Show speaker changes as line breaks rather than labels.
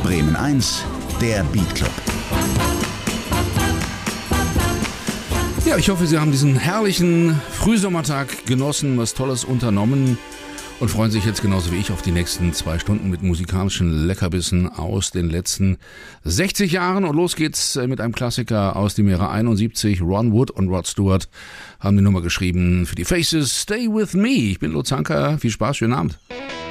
Bremen 1, der Beat Club.
Ja, ich hoffe, Sie haben diesen herrlichen Frühsommertag genossen, was Tolles unternommen und freuen sich jetzt genauso wie ich auf die nächsten 2 Stunden mit musikalischen Leckerbissen aus den letzten 60 Jahren. Und los geht's mit einem Klassiker aus dem Jahre 71. Ron Wood und Rod Stewart haben die Nummer geschrieben für die Faces. Stay With Me. Ich bin Lutz Hanker. Viel Spaß, schönen Abend.